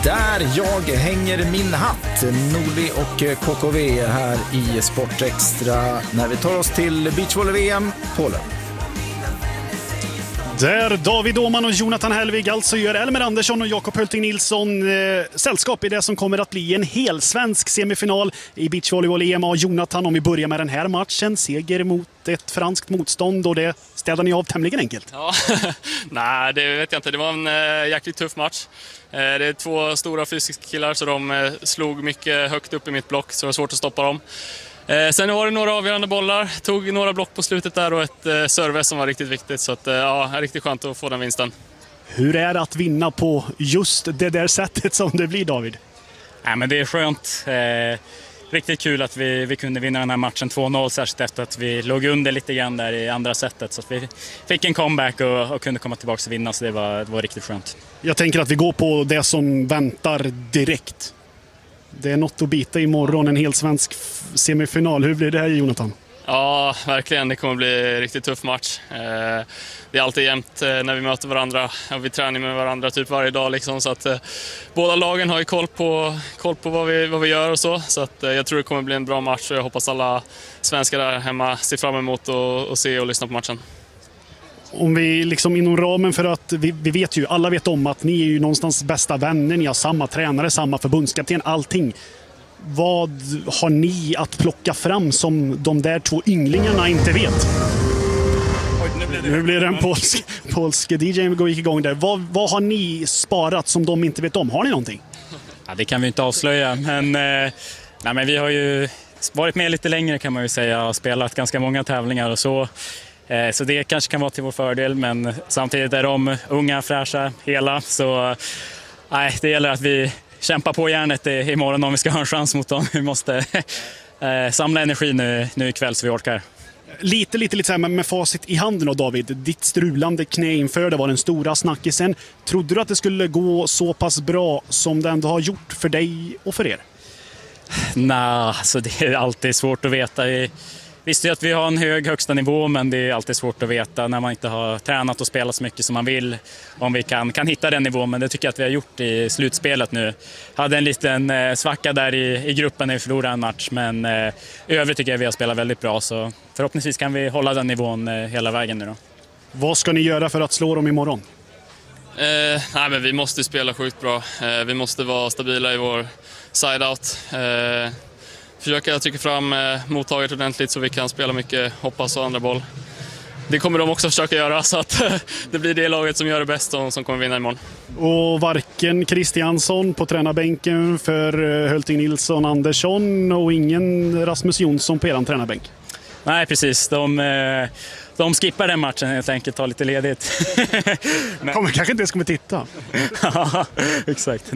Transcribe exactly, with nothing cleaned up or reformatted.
där jag hänger min hatt. Norli och K K V här i Sportextra när vi tar oss till beachvolley-V M Polen. Där David Åhman och Jonathan Hellvig alltså gör Elmer Andersson och Jakob Hulting Nilsson eh, sällskap i det som kommer att bli en hel svensk semifinal i beachvolleyboll-E M. Och Jonathan, om vi börjar med den här matchen, seger mot ett franskt motstånd, och det städar ni av tämligen enkelt. Ja, nej, det vet jag inte. Det var en äh, jäkligt tuff match. Äh, det är två stora fysiska killar, så de äh, slog mycket högt upp i mitt block, så det var svårt att stoppa dem. Eh, sen var det några avgörande bollar, tog några block på slutet där och ett eh, service som var riktigt viktigt, så att, eh, ja, det är riktigt skönt att få den vinsten. Hur är det att vinna på just det där sättet som det blir, David? Ja, men det är skönt. Eh, riktigt kul att vi, vi kunde vinna den här matchen två noll, särskilt efter att vi låg under lite grann där i andra sättet, så att vi fick en comeback och, och kunde komma tillbaka och vinna, så det var, det var riktigt skönt. Jag tänker att vi går på det som väntar direkt. Det är något att bita imorgon, en hel svensk semifinal. Hur blir det här, Jonathan? Ja, verkligen. Det kommer bli en riktigt tuff match. Det är alltid jämnt när vi möter varandra. Vi tränar med varandra typ varje dag. Liksom, så att båda lagen har ju koll på, koll på vad, vi, vad vi gör och så. Så att jag tror det kommer bli en bra match. Jag hoppas alla svenskar där hemma ser fram emot och, och se och lyssna på matchen. Om vi liksom inom ramen för att vi, vi vet ju, alla vet om att ni är ju någonstans bästa vänner, ni har samma tränare, samma förbundskapten, allting. Vad har ni att plocka fram som de där två ynglingarna inte vet? Oj, nu blir det, nu blir det en polsk, polsk D J som gick igång där. Vad, vad har ni sparat som de inte vet om? Har ni någonting? Ja, det kan vi inte avslöja, men, eh, nej, men vi har ju varit med lite längre, kan man ju säga, och spelat ganska många tävlingar och så. Så det kanske kan vara till vår fördel, men samtidigt är de unga, fräscha, hela. Så nej, det gäller att vi kämpar på järnet imorgon om vi ska ha en chans mot dem. Vi måste eh, samla energi nu, nu ikväll så vi orkar. Lite, lite, lite så här med, med facit i handen då, David. Ditt strulande knä inför, det var den stora snackisen. Trodde du att det skulle gå så pass bra som det ändå har gjort för dig och för er? Nej, alltså det är alltid svårt att veta. Visst är att vi har en hög högsta nivå, men det är alltid svårt att veta när man inte har tränat och spelat så mycket som man vill, om vi kan, kan hitta den nivån. Men det tycker jag att vi har gjort i slutspelet nu. Hade en liten eh, svacka där i, i gruppen när vi förlorade en match, men eh, i övrigt tycker jag att vi har spelat väldigt bra. Så förhoppningsvis kan vi hålla den nivån eh, hela vägen nu då. Vad ska ni göra för att slå dem imorgon? Eh, nej, men vi måste spela sjukt bra. Eh, vi måste vara stabila i vår side-out. Eh, Försöka trycka fram eh, mottaget ordentligt så vi kan spela mycket hoppas och andra boll. Det kommer de också försöka göra, så att det blir det laget som gör det bäst och som kommer vinna imorgon. Och varken Kristiansson på tränarbänken för Hulting Nilsson Andersson och ingen Rasmus Jonsson på eran tränarbänk? Nej, precis. De, de skippar den matchen helt enkelt, tar lite ledigt. Kommer kanske inte ens kommer titta. Ja, exakt.